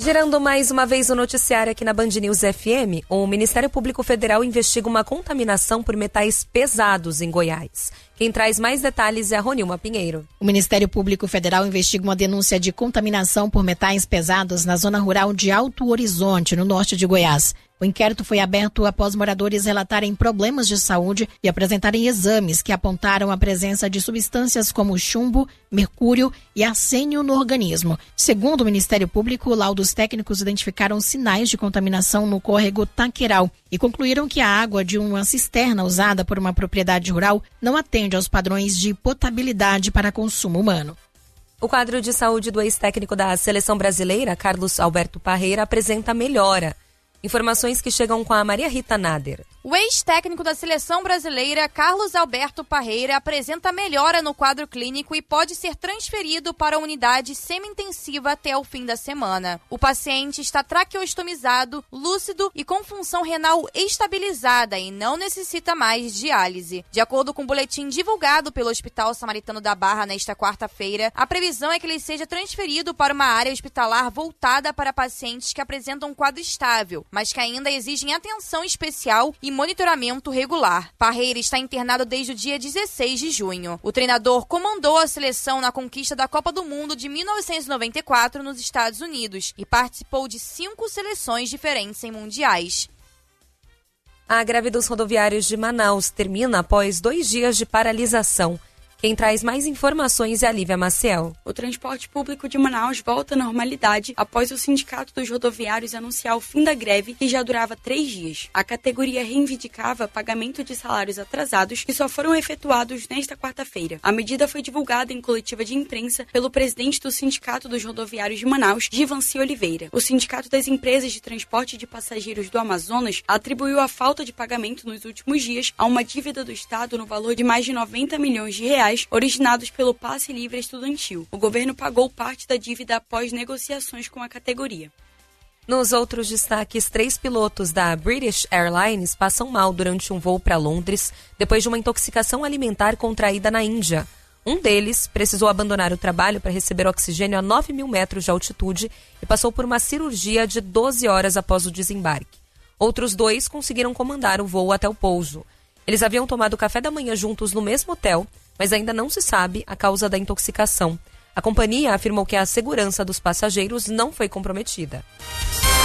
Gerando mais uma vez o noticiário aqui na Band News FM, o Ministério Público Federal investiga uma contaminação por metais pesados em Goiás. Quem traz mais detalhes é a Ronilma Pinheiro. O Ministério Público Federal investiga uma denúncia de contaminação por metais pesados na zona rural de Alto Horizonte, no norte de Goiás. O inquérito foi aberto após moradores relatarem problemas de saúde e apresentarem exames que apontaram a presença de substâncias como chumbo, mercúrio e arsênio no organismo. Segundo o Ministério Público, laudos técnicos identificaram sinais de contaminação no córrego Taqueral e concluíram que a água de uma cisterna usada por uma propriedade rural não atende aos padrões de potabilidade para consumo humano. O quadro de saúde do ex-técnico da Seleção Brasileira, Carlos Alberto Parreira, apresenta melhora. Informações que chegam com a Maria Rita Nader. O ex-técnico da Seleção Brasileira, Carlos Alberto Parreira, apresenta melhora no quadro clínico e pode ser transferido para a unidade semi-intensiva até o fim da semana. O paciente está traqueostomizado, lúcido e com função renal estabilizada e não necessita mais diálise. De acordo com o boletim divulgado pelo Hospital Samaritano da Barra nesta quarta-feira, a previsão é que ele seja transferido para uma área hospitalar voltada para pacientes que apresentam um quadro estável, mas que ainda exigem atenção especial e monitoramento regular. Parreira está internado desde o dia 16 de junho. O treinador comandou a seleção na conquista da Copa do Mundo de 1994 nos Estados Unidos e participou de 5 seleções diferentes em mundiais. A greve dos rodoviários de Manaus termina após 2 dias de paralisação. Quem traz mais informações é a Lívia Maciel. O transporte público de Manaus volta à normalidade após o Sindicato dos Rodoviários anunciar o fim da greve, que já durava 3 dias. A categoria reivindicava pagamento de salários atrasados que só foram efetuados nesta quarta-feira. A medida foi divulgada em coletiva de imprensa pelo presidente do Sindicato dos Rodoviários de Manaus, Givanci Oliveira. O Sindicato das Empresas de Transporte de Passageiros do Amazonas atribuiu a falta de pagamento nos últimos dias a uma dívida do Estado no valor de mais de 90 milhões de reais originados pelo passe livre estudantil. O governo pagou parte da dívida após negociações com a categoria. Nos outros destaques, 3 pilotos da British Airlines passam mal durante um voo para Londres depois de uma intoxicação alimentar contraída na Índia. Um deles precisou abandonar o trabalho para receber oxigênio a 9.000 metros de altitude e passou por uma cirurgia de 12 horas após o desembarque. Outros 2 conseguiram comandar o voo até o pouso. Eles haviam tomado café da manhã juntos no mesmo hotel, mas ainda não se sabe a causa da intoxicação. A companhia afirmou que a segurança dos passageiros não foi comprometida.